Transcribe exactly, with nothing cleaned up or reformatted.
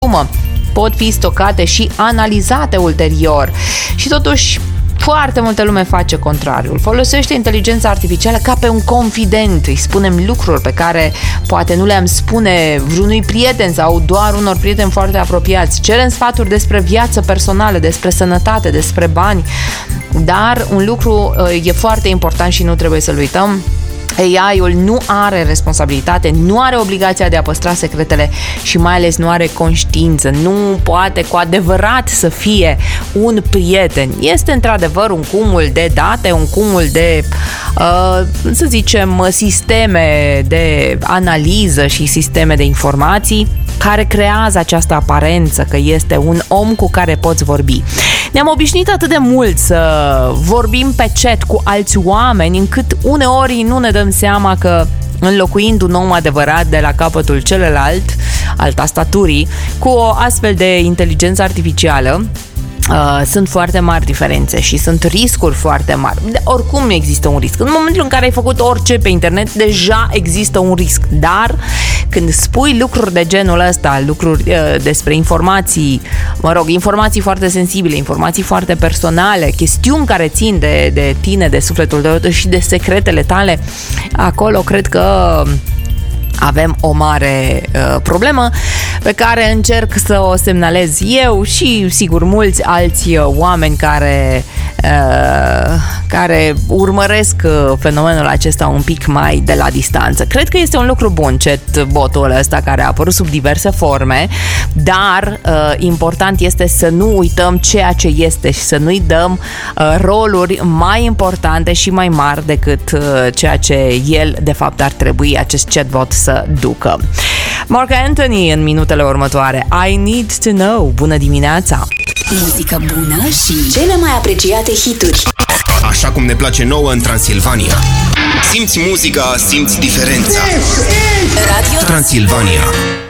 glumă pot fi stocate și analizate ulterior. Și totuși foarte multă lume face contrariul. Folosește inteligența artificială ca pe un confident. Îi spunem lucruri pe care poate nu le-am spune vreunui prieten sau doar unor prieteni foarte apropiați. Cerem sfaturi despre viață personală, despre sănătate, despre bani. Dar un lucru e foarte important și nu trebuie să-l uităm. A I-ul nu are responsabilitate, nu are obligația de a păstra secretele și mai ales nu are conștiință, nu poate cu adevărat să fie un prieten. Este într-adevăr un cumul de date, un cumul de, uh, să zicem, sisteme de analiză și sisteme de informații care creează această aparență că este un om cu care poți vorbi. Ne-am obișnuit atât de mult să vorbim pe chat cu alți oameni încât uneori nu ne dăm seama că înlocuind un om adevărat de la capătul celălalt al tastaturii cu o astfel de inteligență artificială, Uh, sunt foarte mari diferențe și sunt riscuri foarte mari. De, oricum există un risc. În momentul în care ai făcut orice pe internet, deja există un risc. Dar când spui lucruri de genul ăsta, lucruri uh, despre informații, mă rog, informații foarte sensibile, informații foarte personale, chestiuni care țin de, de tine, de sufletul tău și de secretele tale, acolo cred că avem o mare uh, problemă pe care încerc să o semnalez eu și, sigur, mulți alți uh, oameni care, uh, care urmăresc uh, fenomenul acesta un pic mai de la distanță. Cred că este un lucru bun chatbotul ăsta care a apărut sub diverse forme, dar uh, important este să nu uităm ceea ce este și să nu-i dăm uh, roluri mai importante și mai mari decât uh, ceea ce el, de fapt, ar trebui acest chatbot să ducă. Marc Anthony în minutele următoare. I Need to Know. Bună dimineața! Muzică bună și cele mai apreciate hituri. Așa cum ne place nouă în Transilvania. Simți muzica, simți diferența. Radio Transilvania.